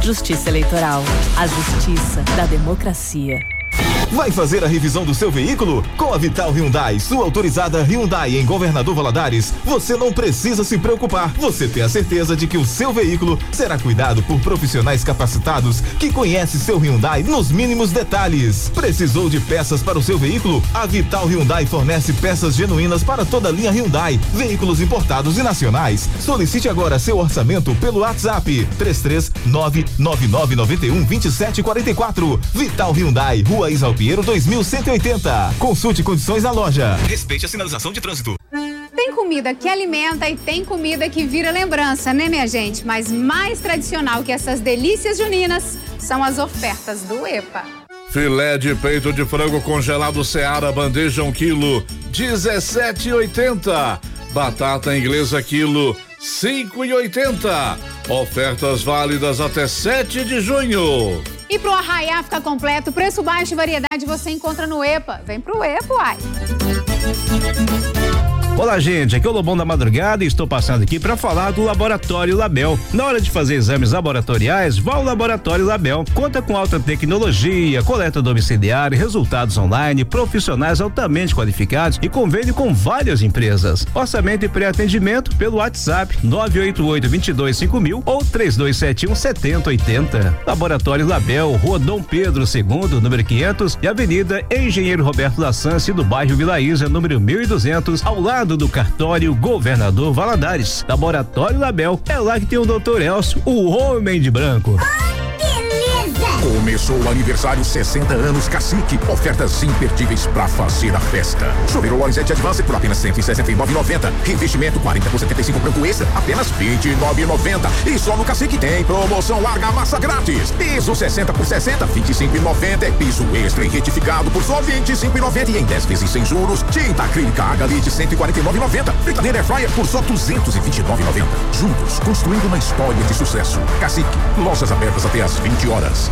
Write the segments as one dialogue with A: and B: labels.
A: Justiça Eleitoral, a justiça da democracia.
B: Vai fazer a revisão do seu veículo? Com a Vital Hyundai, sua autorizada Hyundai em Governador Valadares, você não precisa se preocupar. Você tem a certeza de que o seu veículo será cuidado por profissionais capacitados que conhecem seu Hyundai nos mínimos detalhes. Precisou de peças para o seu veículo? A Vital Hyundai fornece peças genuínas para toda a linha Hyundai, veículos importados e nacionais. Solicite agora seu orçamento pelo WhatsApp 33999912744. Vital Hyundai, Rua Isal Pinheiro 2180. Consulte condições na loja. Respeite a sinalização de trânsito.
C: Tem comida que alimenta e tem comida que vira lembrança, né, minha gente? Mas mais tradicional que essas delícias juninas são as ofertas do EPA.
D: Filé de peito de frango congelado Seara, bandeja 1 quilo, 17,80. Batata inglesa quilo, 5,80. Ofertas válidas até 7 de junho.
C: E pro arraiá ficar completo, preço baixo e variedade você encontra no EPA. Vem pro EPA, uai.
E: Olá, gente, aqui é o Lobão da Madrugada e estou passando aqui para falar do Laboratório Label. Na hora de fazer exames laboratoriais, vá ao Laboratório Label. Conta com alta tecnologia, coleta domiciliar, resultados online, profissionais altamente qualificados e convênio com várias empresas. Orçamento e pré-atendimento pelo WhatsApp 988-225000 ou 3271-7080. Laboratório Label, Rua Dom Pedro II, número 500 e Avenida Engenheiro Roberto Lassance, do bairro Vila Isa, número 1200, ao lado do cartório Governador Valadares. Laboratório Label, é lá que tem o Dr. Elcio, o homem de branco.
F: Começou o aniversário 60 anos Cacique. Ofertas imperdíveis pra fazer a festa. Chuveiro Lorenzetti Advance por apenas R$169,90. Revestimento 40 por 75 branco extra, apenas R$29,90. E só no Cacique tem promoção larga massa grátis. Piso 60 por 60, R$25,90. É piso extra e retificado por só R$25,90 e em 10 vezes sem juros. Tinta acrílica H-Lite R$149,90. Fritadeira Air Fryer por só R$229,90. Juntos, construindo uma história de sucesso. Cacique, lojas abertas até às 20 horas.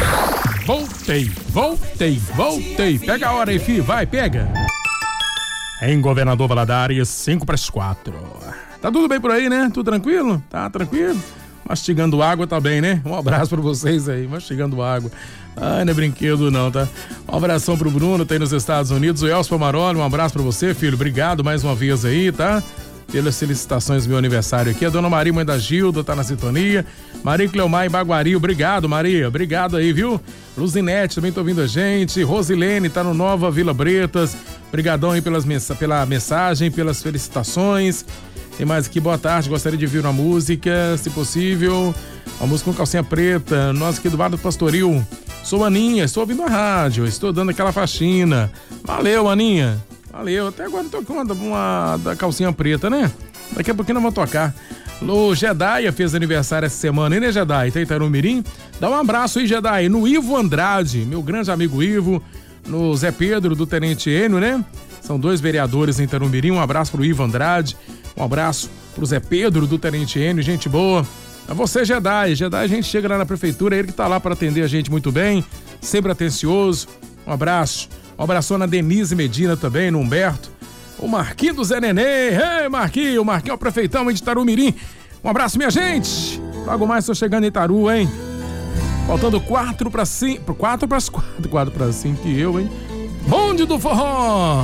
G: Voltei. Pega a hora aí, filho, vai, pega. Em Governador Valadares, 5:04. Tá tudo bem por aí, né? Tudo tranquilo? Tá tranquilo? Mastigando água tá bem, né? Um abraço pra vocês aí, mastigando água. Ai, não é brinquedo não, tá? Um abração pro Bruno, tá aí nos Estados Unidos. O Elcio Pomaroli, um abraço pra você, filho. Obrigado mais uma vez aí, tá? Pelas felicitações do meu aniversário aqui. A dona Maria, mãe da Gilda, tá na sintonia. Maria Cleomar em Baguari, obrigado, Maria. Obrigado aí, viu? Luzinete também tá ouvindo a gente. Rosilene tá no Nova Vila Bretas. Obrigadão aí pela mensagem, pelas felicitações. Tem mais aqui, boa tarde. Gostaria de ouvir uma música, se possível. Uma música com calcinha preta. Nós aqui do Bar do Pastoril. Sou Aninha, estou ouvindo a rádio. Estou dando aquela faxina. Valeu, Aninha. Valeu, até agora tô com uma da calcinha preta, né? Daqui a pouquinho nós vamos tocar. O Jedaia fez aniversário essa semana, hein, né, Jedaia? Tá em Itarumirim? Dá um abraço aí, Jedaia, no Ivo Andrade, meu grande amigo Ivo, no Zé Pedro do Tenente Enio, né? São 2 vereadores em Itarumirim, um abraço pro Ivo Andrade, um abraço pro Zé Pedro do Tenente Enio, gente boa. A você, Jedaia, a gente chega lá na prefeitura, ele que tá lá para atender a gente muito bem, sempre atencioso, um abraço. Um abração na Denise Medina também, no Humberto. O Marquinho do Zé Nenê. Ei, Marquinho. O Marquinho é o prefeitão de Itarumirim. Um abraço, minha gente. Logo mais, tô chegando em Itaru, hein? Faltando 4 para 5 que eu, hein? Bonde do Forró.